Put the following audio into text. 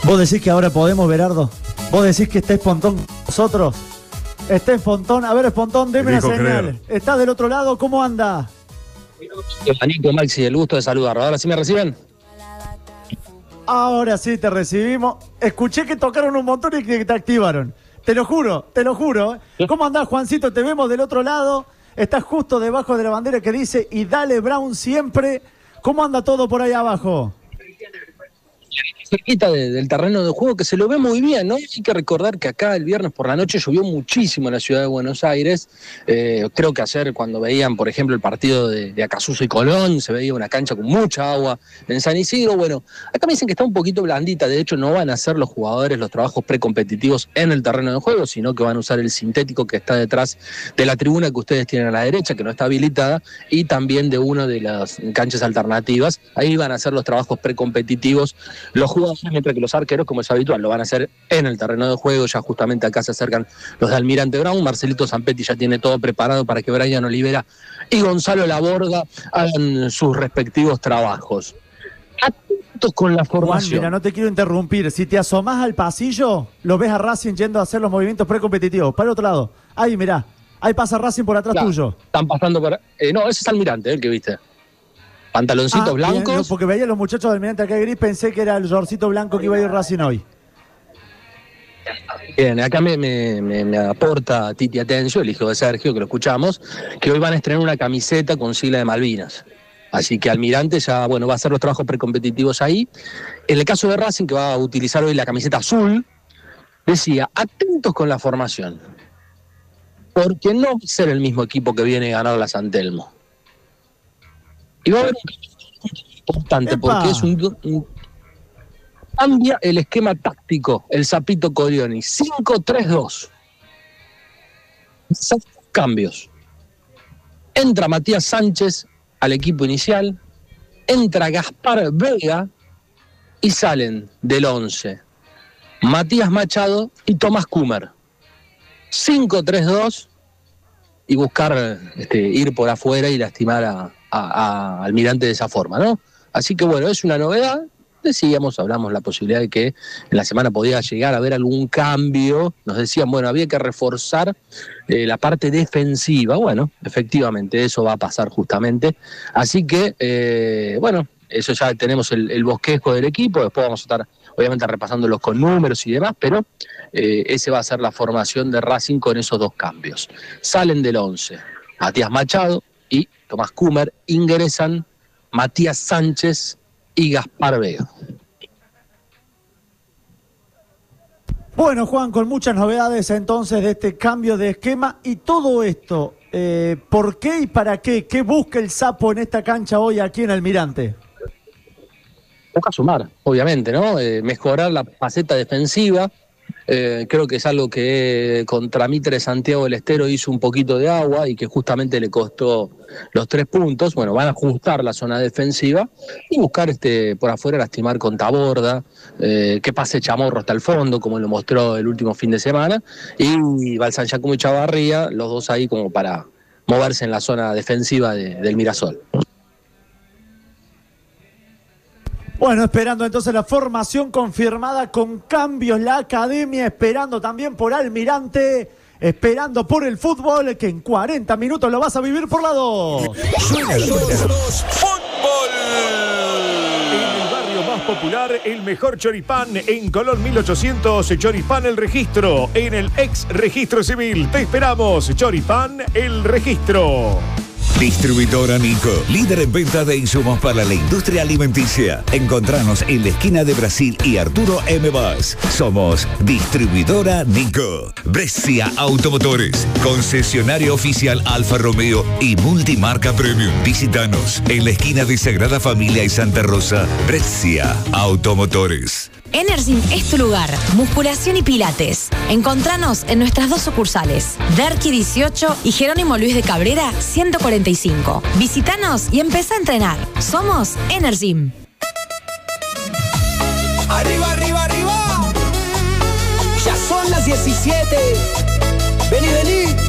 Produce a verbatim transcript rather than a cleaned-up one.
¿Vos decís que ahora podemos, Berardo? ¿Vos decís que está Espontón con nosotros? Está Espontón. A ver, Espontón, deme una señal. ¿Estás del otro lado? ¿Cómo anda? Nico, Maxi, el gusto de saludarlo. ¿Ahora sí me reciben? Ahora sí te recibimos. Escuché que tocaron un montón y que te activaron. Te lo juro, te lo juro. ¿Cómo andás, Juancito? Te vemos del otro lado. Estás justo debajo de la bandera que dice y dale Brown siempre. ¿Cómo anda todo por ahí abajo? Cerquita de, del terreno de juego, que se lo ve muy bien, ¿no? Hay que recordar que acá el viernes por la noche llovió muchísimo en la ciudad de Buenos Aires. Eh, creo que ayer cuando veían, por ejemplo, el partido de, de Acasuso y Colón, se veía una cancha con mucha agua en San Isidro. Bueno, acá me dicen que está un poquito blandita, de hecho no van a hacer los jugadores los trabajos precompetitivos en el terreno de juego, sino que van a usar el sintético que está detrás de la tribuna que ustedes tienen a la derecha, que no está habilitada, y también de una de las canchas alternativas. Ahí van a hacer los trabajos precompetitivos los jugadores, mientras que los arqueros, como es habitual, lo van a hacer en el terreno de juego. Ya justamente acá se acercan los de Almirante Brown. Marcelito Zampetti ya tiene todo preparado para que Brian Olivera y Gonzalo Laborda hagan sus respectivos trabajos. Atentos con la formación. Juan, mira, no te quiero interrumpir. Si te asomás al pasillo, lo ves a Racing yendo a hacer los movimientos precompetitivos. Para el otro lado. Ahí, mirá. Ahí pasa Racing por atrás, claro, tuyo. Están pasando por... Eh, no, ese es Almirante, el que viste. Pantaloncitos ah, blancos. Bien, no, porque veía a los muchachos del Almirante acá gris, pensé que era el shortcito blanco que iba a ir Racing hoy. Bien, acá me, me, me, me aporta Titi Atencio, el hijo de Sergio, que lo escuchamos, que hoy van a estrenar una camiseta con sigla de Malvinas. Así que Almirante ya, bueno, va a hacer los trabajos precompetitivos ahí. En el caso de Racing, que va a utilizar hoy la camiseta azul, decía, atentos con la formación, porque no va a ser el mismo equipo que viene a ganar la San Telmo. Y va a haber un cambio importante, ¡epa!, porque es un, un cambia el esquema táctico, el Sapito Corioni, cinco tres dos. Cambios. Entra Matías Sánchez al equipo inicial, entra Gaspar Vega y salen del once Matías Machado y Tomás Kumer. cinco tres dos y buscar este, ir por afuera y lastimar a A, a Almirante de esa forma, ¿no? Así que bueno, es una novedad. Decíamos, hablamos la posibilidad de que en la semana podía llegar a haber algún cambio. Nos decían, bueno, había que reforzar eh, la parte defensiva. Bueno, efectivamente, eso va a pasar justamente. Así que, eh, bueno, eso ya tenemos el, el bosquejo del equipo. Después vamos a estar, obviamente, repasándolos con números y demás, pero eh, ese va a ser la formación de Racing con esos dos cambios. Salen del once Matías Machado y Tomás Kumer, ingresan Matías Sánchez y Gaspar Vega. Bueno, Juan, con muchas novedades entonces de este cambio de esquema y todo esto, eh, ¿por qué y para qué? ¿Qué busca el Sapo en esta cancha hoy aquí en Almirante? Busca sumar, obviamente, ¿no? Eh, mejorar la faceta defensiva. Eh, creo que es algo que contra Mitre Santiago del Estero hizo un poquito de agua y que justamente le costó los tres puntos. Bueno, van a ajustar la zona defensiva y buscar este por afuera lastimar con Taborda, eh, que pase Chamorro hasta el fondo, como lo mostró el último fin de semana, y Balsan Giacomo y Chavarría, los dos ahí como para moverse en la zona defensiva de, del Mirasol. Bueno, esperando entonces la formación confirmada con cambios, la academia, esperando también por Almirante, esperando por el fútbol, que en cuarenta minutos lo vas a vivir por la dos. Suena dos, fútbol. En el barrio más popular, el mejor choripán en Colón mil ochocientos, Choripán El Registro, en el ex registro civil. Te esperamos, Choripán El Registro. Distribuidora Nico, líder en venta de insumos para la industria alimenticia. Encontranos en la esquina de Brasil y Arturo M. Vaz. Somos Distribuidora Nico. Brescia Automotores, concesionario oficial Alfa Romeo y multimarca Premium. Visítanos en la esquina de Sagrada Familia y Santa Rosa. Brescia Automotores. Energym es tu lugar, musculación y pilates. Encontranos en nuestras dos sucursales, Derqui dieciocho y Jerónimo Luis de Cabrera ciento cuarenta y cinco. Visítanos y empezá a entrenar. Somos Energym. Arriba, arriba, arriba. Ya son las diecisiete. Vení, vení.